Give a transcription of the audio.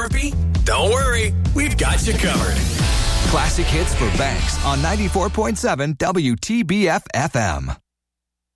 therapy? Don't worry, we've got you covered. Classic hits for banks on 94.7 WTBF FM.